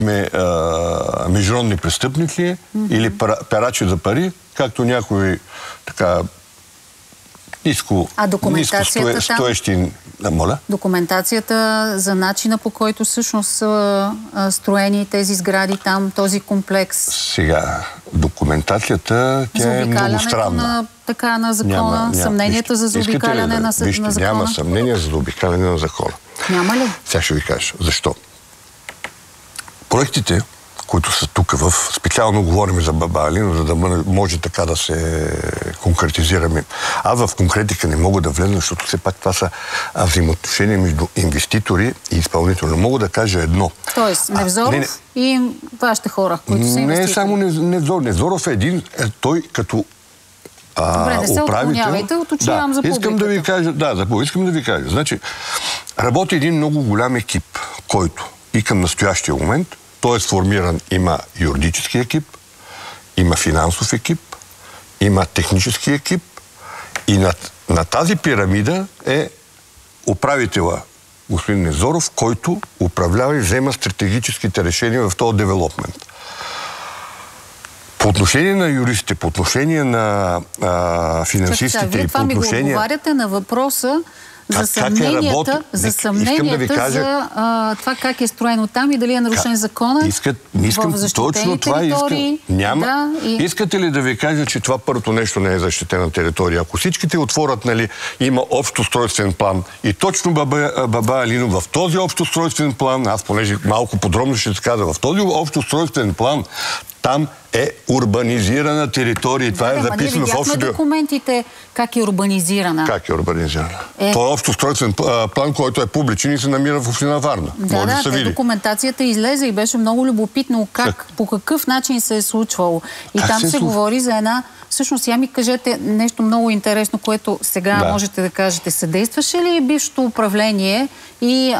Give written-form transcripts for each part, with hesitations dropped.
международни престъпник ли или парачи за пари, както някой така ниско стоещи... Моля? Документацията за начина, по който всъщност са строени тези сгради там, този комплекс. Сега, документацията тя е много странна. На закона, съмненията за заобикаляне на закона. Вижте, няма съмнение за заобикаляне на закона. Няма ли? Сега ще ви кажа. Защо? Проектите, които са тук, специално говорим за Баба Алино, за да може така да се конкретизираме. Аз в конкретика не мога да влезна, защото все пак това са взаимоотношения между инвеститори и изпълнители. Мога да кажа едно. Тоест, Невзоров и вашите хора, които са инвеститори. Не е само Невзоров. Невзоров е един, той като добре, не се отклонявайте, уточнявам за публиката. Искам да ви кажа. Значи, работи един много голям екип, който и към настоящия момент той е сформиран, има юридически екип, има финансов екип, има технически екип и на тази пирамида е управителя господин Невзоров, който управлява и взема стратегическите решения в този девелопмент. По отношение на юристите, по отношение на финансистите вие и по отношение... Вие ми отговаряте на въпроса за съмненията, за това как е строено там и дали е нарушен закона в защитени територии. Искате ли да ви кажа, че това първото нещо не е защитена територия? Ако всичките отворят, има общ устройствен план и точно Баба Алино в този общ устройствен план, аз понеже малко подробно ще се каза, в този общ устройствен план там е урбанизирана територия. Това е записано в общото... документите как е урбанизирана. Как е урбанизирана? Това е общо устройствен план, който е публичен и се намира в община Варна. Документацията излезе и беше много любопитно по какъв начин се е случвало. И там се говори за една... Всъщност, я ми кажете нещо много интересно, което сега можете да кажете. Съдействаше ли бившето управление и...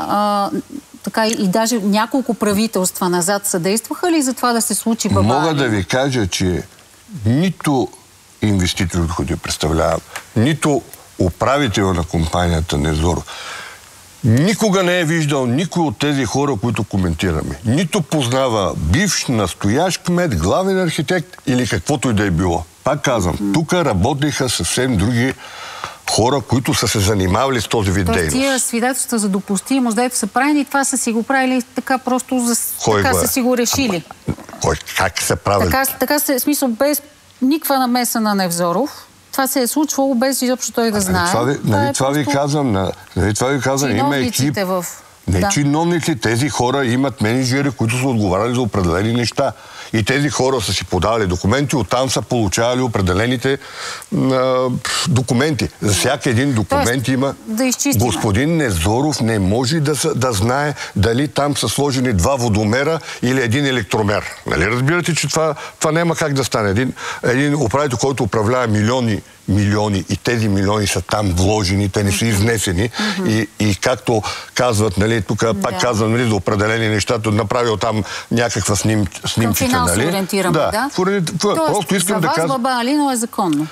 и даже няколко правителства назад съдействаха ли за това да се случи Баба Алино? Мога да ви кажа, че нито инвеститор, който я представлява, нито управител на компанията Невзоров, никога не е виждал никой от тези хора, които коментираме. Нито познава бивш, настоящ кмет, главен архитект или каквото и да е било. Пак казвам, тук работеха съвсем други хора, които са се занимавали с този вид дейност. Тия свидетелства за допустимост, дето са правени, това са си го правили така просто, така са си го решили. Как се прави? Така се, в смисъл, без никаква намеса на Невзоров. Това се е случвало без изобщо той да знае. Това ви казвам, има екип. Не чиновници, тези хора имат менеджери, които са отговаряли за определени неща. И тези хора са си подавали документи, оттам са получавали определените документи. За всяка един документ има... Господин Невзоров не може да знае дали там са сложени 2 водомера или 1 електромер. Нали разбирате, че това няма как да стане. Един управител, който управлява милиони и тези милиони са там вложени, те не са изнесени и както казват, тук пак казвам, за определени неща, направил там някаква снимчика. Към финансово ориентираме, да? Тоест, за вас Баба Алино е законно?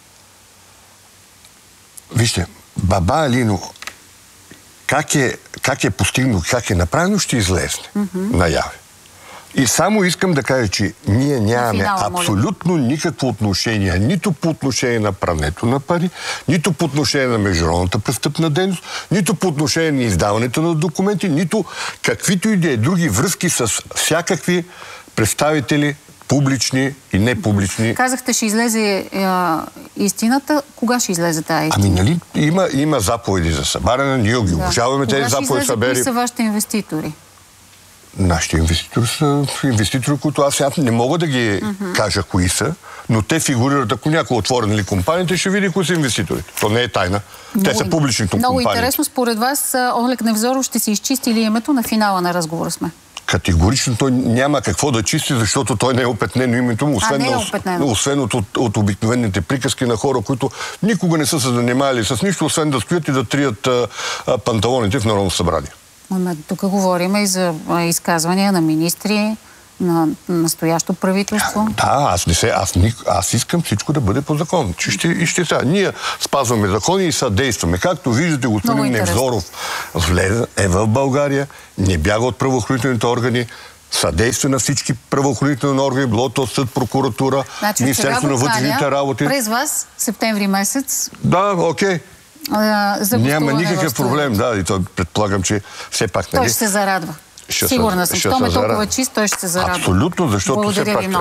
Вижте, Баба Алино как е постигнато, как е направено, ще излезне наяве. И само искам да кажа, че ние нямаме абсолютно никакво отношение, нито по отношение на прането на пари, нито по отношение на международната престъпна дейност, нито по отношение на издаването на документи, нито каквито и да е други връзки с всякакви представители, публични и непублични. Казахте, ще излезе истината. Кога ще излезе тази истина? Има заповеди за събаряне, ние ги обжаваме тези заповеди събери. Кои са вашите инвеститори? Нашите инвеститори са инвеститори, които аз не мога да ги кажа кои са, но те фигурират, ако някой отвори компаниите, ще види кои са инвеститорите. То не е тайна. Те са публични компании. Много интересно. Според вас Олег Невзоров ще се изчисти ли името? На финала на разговора сме. Категорично той няма какво да чисти, защото той не е опетнено името му, освен от обикновените приказки на хора, които никога не са се занимавали с нищо, освен да стоят и да трият панталоните в Народно събрание. Тук говорим и за изказвания на министри, на настоящо правителство. Да, аз искам всичко да бъде по закон. Ние спазваме закони и съдействаме. Както виждате, господин Невзоров е в България, не бяга от правоохранителните органи, съдейства на всички правоохранителни органи, било то съд, прокуратура, Министерство на вътрешните работи. През вас, септември месец. Да, окей. Няма никакъв проблем, да, и той предполагам, че все пак... Той ще се зарадва. Сигурна съм. Щом е толкова чист, той ще се зарадва. Абсолютно, защото все пак...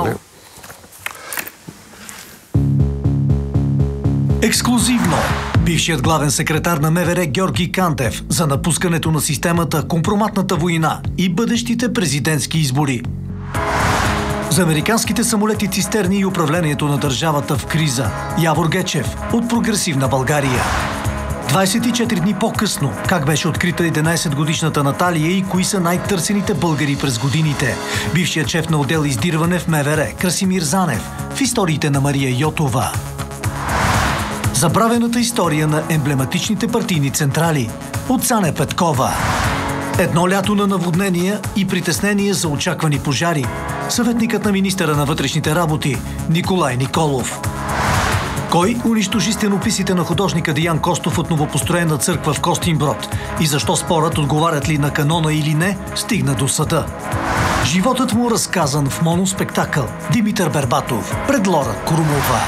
Ексклузивно! Бившият главен секретар на МВР Георги Кантев за напускането на системата, компроматната война и бъдещите президентски избори. За американските самолети цистерни и управлението на държавата в криза. Явор Гечев от Прогресивна България. 24 дни по-късно, как беше открита 11-годишната Наталия и кои са най-търсените българи през годините. Бившият шеф на отдел издирване в МВР Красимир Занев в историите на Мария Йотова. Забравената история на емблематичните партийни централи от Сане Петкова. Едно лято на наводнения и притеснения за очаквани пожари. Съветникът на министъра на вътрешните работи Николай Николов. Кой унищожи стенописите на художника Деян Костов от новопостроена църква в Костинброд? И защо спорът, отговарят ли на канона или не, стигна до съда? Животът му разказан в моноспектакъл Димитър Бербатов пред Лора Крумова.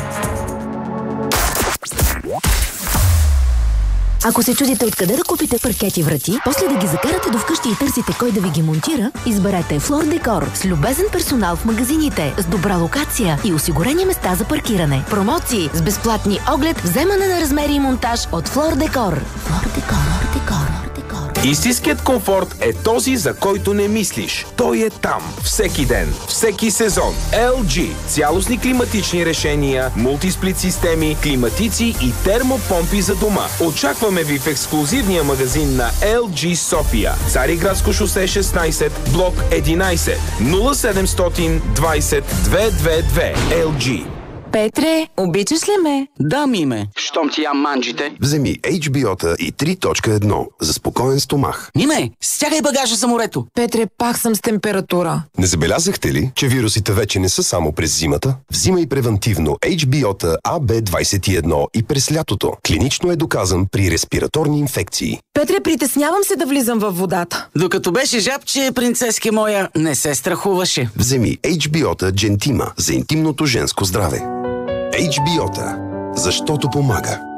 Ако се чудите откъде да купите паркети врати, после да ги закарате до вкъщи и търсите кой да ви ги монтира, изберете Флор Декор с любезен персонал в магазините, с добра локация и осигурени места за паркиране. Промоции с безплатни оглед, вземане на размери и монтаж от Флор Декор. Флор Декор. Истинският комфорт е този, за който не мислиш. Той е там. Всеки ден, всеки сезон. LG. Цялостни климатични решения, мултисплит системи, климатици и термопомпи за дома. Очакваме ви в ексклузивния магазин на LG София. Цариградско шосе 16, блок 11, 0700 20 222. LG. Петре, обичаш ли ме? Да, Миме. Щом ти ям манджите. Вземи HBO-та и 3.1 за спокоен стомах. Миме, стягай багажа за морето. Петре, пак съм с температура. Не забелязахте ли, че вирусите вече не са само през зимата? Взимай превентивно HBO-та AB21 и през лятото. Клинично е доказан при респираторни инфекции. Петре, притеснявам се да влизам във водата. Докато беше жабче, принцески моя, не се страхуваше. Вземи HBO-та Gentima за интимното женско здраве. HBO-та, защото помага.